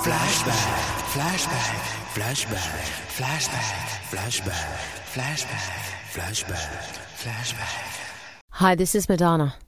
Flashback, flashback, flashback, flashback, flashback, flashback, flashback, flashback. Hi, this is Madonna.